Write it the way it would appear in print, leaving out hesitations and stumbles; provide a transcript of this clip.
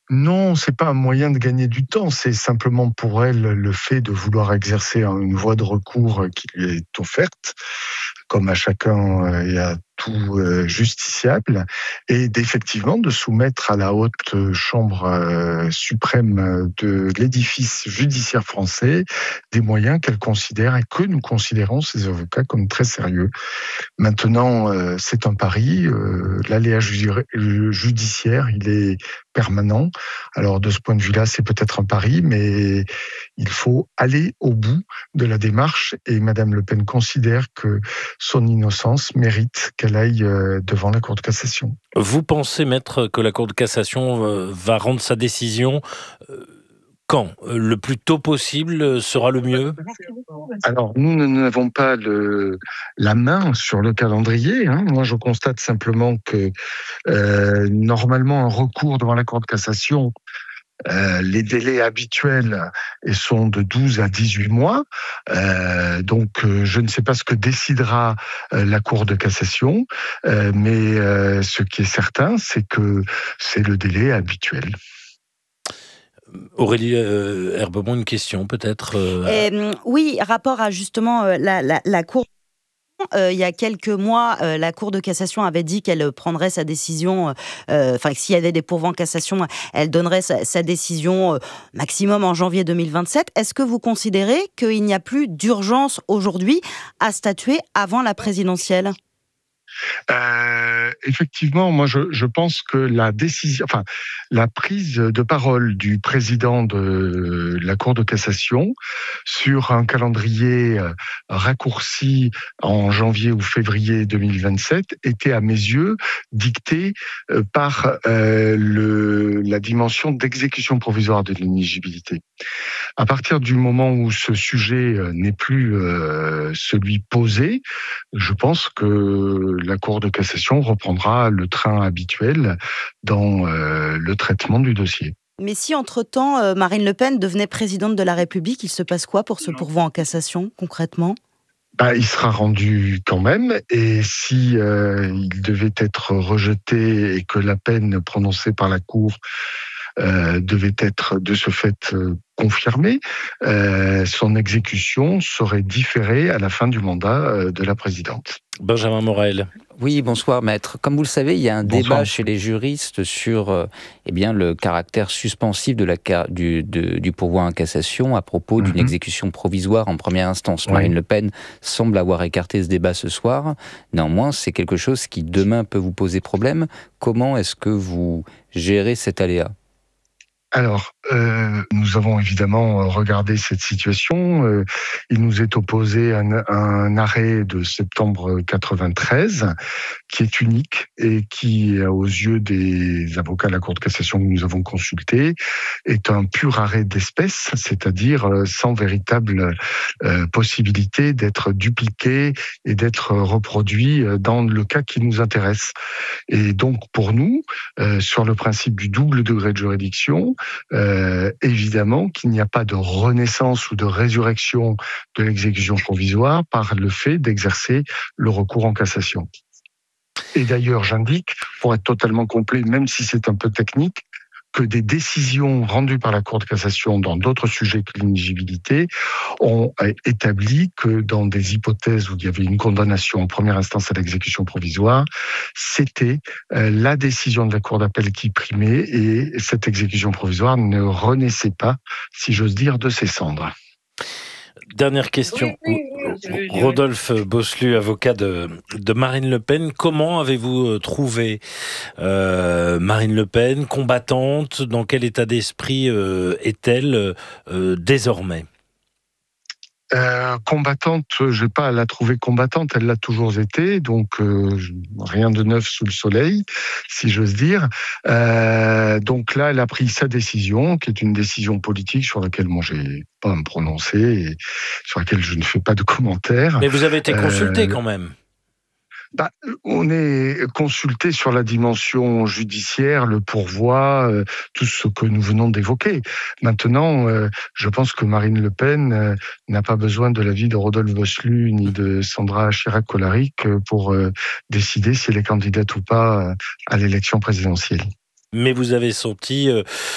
Non, c'est pas un moyen de gagner du temps, c'est simplement pour elle le fait de vouloir exercer une voie de recours qui lui est offerte, comme à chacun et à tout justiciable, et d'effectivement de soumettre à la haute chambre suprême de l'édifice judiciaire français des moyens qu'elle considère et que nous considérons, ces avocats, comme très sérieux. Maintenant, c'est un pari. L'aléa judiciaire, il est permanent. Alors, de ce point de vue-là, c'est peut-être un pari, mais il faut aller au bout de la démarche. Et Madame Le Pen considère que son innocence mérite qu'elle aille devant la Cour de cassation. Vous pensez, maître, que la Cour de cassation va rendre sa décision quand? Le plus tôt possible sera le mieux? Alors, nous n'avons pas la main sur le calendrier. Moi, je constate simplement que normalement, un recours devant la Cour de cassation, les délais habituels sont de 12 à 18 mois. Donc, je ne sais pas ce que décidera la Cour de cassation, mais ce qui est certain, c'est que c'est le délai habituel. Aurélie Herbemont, une question peut-être Oui, rapport à justement la Cour. Il y a quelques mois, la Cour de cassation avait dit qu'elle prendrait sa décision, que s'il y avait des pourvois en cassation, elle donnerait sa décision maximum en janvier 2027. Est-ce que vous considérez qu'il n'y a plus d'urgence aujourd'hui à statuer avant la présidentielle ? Effectivement, moi je pense que la prise de parole du président de la Cour de cassation sur un calendrier raccourci en janvier ou février 2027 était à mes yeux dictée par la dimension d'exécution provisoire de l'inéligibilité. À partir du moment où ce sujet n'est plus celui posé, je pense que la Cour de cassation reprendra le train habituel dans le traitement du dossier. Mais si, entre-temps, Marine Le Pen devenait présidente de la République, il se passe quoi pour ce pourvoi en cassation, concrètement ? Il sera rendu quand même, et si il devait être rejeté et que la peine prononcée par la Cour devait être de ce fait confirmée, son exécution serait différée à la fin du mandat de la présidente. Benjamin Morel. Oui, bonsoir maître. Comme vous le savez, il y a un débat chez les juristes sur le caractère suspensif du pourvoi en cassation à propos d'une exécution provisoire en première instance. Marine Le Pen semble avoir écarté ce débat ce soir. Néanmoins, c'est quelque chose qui demain peut vous poser problème. Comment est-ce que vous gérez cet aléa ? Alors, nous avons évidemment regardé cette situation. Il nous est opposé un arrêt de septembre 93 qui est unique et qui, aux yeux des avocats de la Cour de cassation que nous avons consultés, est un pur arrêt d'espèce, c'est-à-dire sans véritable possibilité d'être dupliqué et d'être reproduit dans le cas qui nous intéresse. Et donc, pour nous, sur le principe du double degré de juridiction, évidemment qu'il n'y a pas de renaissance ou de résurrection de l'exécution provisoire par le fait d'exercer le recours en cassation. Et d'ailleurs, j'indique, pour être totalement complet, même si c'est un peu technique, que des décisions rendues par la Cour de cassation dans d'autres sujets que l'inéligibilité ont établi que dans des hypothèses où il y avait une condamnation en première instance à l'exécution provisoire, c'était la décision de la Cour d'appel qui primait et cette exécution provisoire ne renaissait pas, si j'ose dire, de ses cendres. Dernière question. Rodolphe Bosselut, avocat de Marine Le Pen. Comment avez-vous trouvé Marine Le Pen, combattante? Dans quel état d'esprit est-elle désormais ? Combattante, je n'ai pas à la trouver combattante, elle l'a toujours été, donc rien de neuf sous le soleil, si j'ose dire. Donc là, elle a pris sa décision, qui est une décision politique sur laquelle moi j'ai pas à me prononcer et sur laquelle je ne fais pas de commentaires. Mais vous avez été consulté quand même. On est consulté sur la dimension judiciaire, le pourvoi, tout ce que nous venons d'évoquer. Maintenant, je pense que Marine Le Pen n'a pas besoin de l'avis de Rodolphe Bosselut ni de Sandra Chirac-Colaric pour décider si elle est candidate ou pas à l'élection présidentielle. Mais vous avez senti